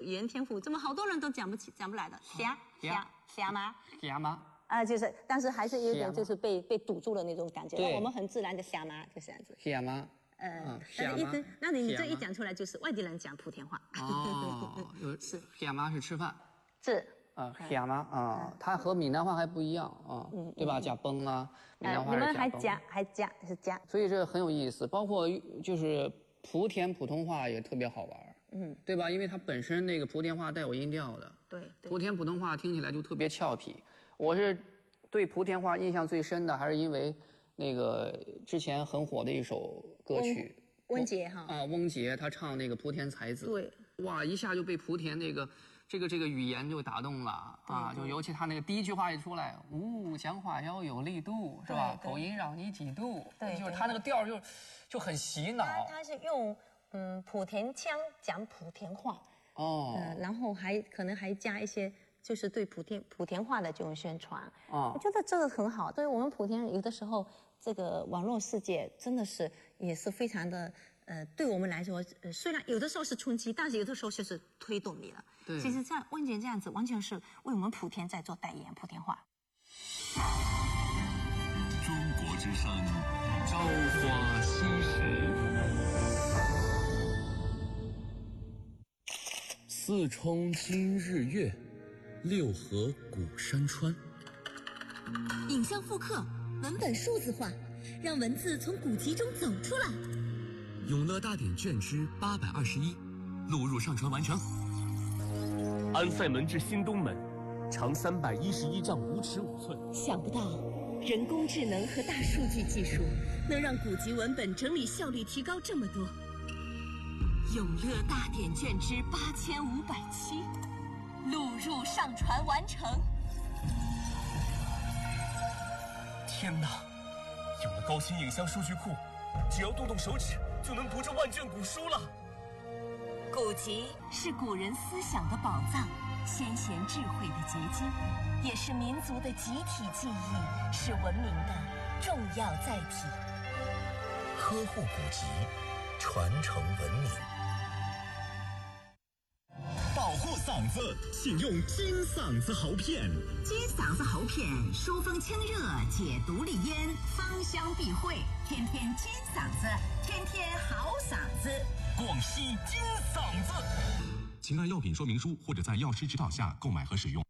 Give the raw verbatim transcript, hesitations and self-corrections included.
语言天赋，怎么好多人都讲不起、讲不来的？虾虾虾吗？ 虾吗？ 啊，就是，但是还是有点就是被被堵住了那种感觉。 对， 我们很自然的虾吗，就这样子。 虾吗？ 呃，但是一直，那你你这一讲出来就是外地人讲莆田话。 哦，是虾吗是吃饭。 是。 啊，虾吗？啊，它和闽南话还不一样啊，对吧？加崩啊，闽南话是你们还加加还加是加， 所以这很有意思。包括就是莆田普通话也特别好玩，嗯，对吧？因为它本身那个莆田话带有音调的， 对， 莆田普通话听起来就特别俏皮。我是对莆田话印象最深的，还是因为那个之前很火的一首歌曲。 翁杰哈啊，翁杰他唱那个莆田才子， 对， 哇，一下就被莆田那个这个这个语言就打动了啊！就尤其他那个第一句话一出来，呜，讲话要有力度，是吧？口音让你几度， 对， 就是他那个调就就很洗脑。 他他是用嗯莆田腔讲莆田话哦， 呃，然后还可能还加一些就是对莆田莆田话的这种宣传啊，我觉得这个很好。对于我们莆田人，有的时候这个网络世界真的是也是非常的。呃，对我们来说，呃，虽然有的时候是冲击，但是有的时候就是推动你了。 对， 其实像温姐这样子，完全是为我们莆田在做代言，莆田话。 中国之声，朝花夕拾。四冲今日月，六合古山川。 影像复刻，文本数字化，让文字从古籍中走出来。 永乐大典卷之八百二十一，录入上传完成。安塞门至新东门，长三百一十一丈五尺五寸。 想不到，人工智能和大数据技术能让古籍文本整理效率提高这么多。永乐大典卷之八千五百七，录入上传完成。 天哪！有了高清影像数据库，只要动动手指就能读这万卷古书了。 古籍是古人思想的宝藏，先贤智慧的结晶，也是民族的集体记忆，是文明的重要载体。 呵护古籍，传承文明。 保护嗓子，请用金嗓子喉片。 金嗓子喉片，疏风清热，解毒利咽，芳香避秽，天天金嗓子，天天好嗓子。 广西金嗓子，请按药品说明书或者在药师指导下购买和使用。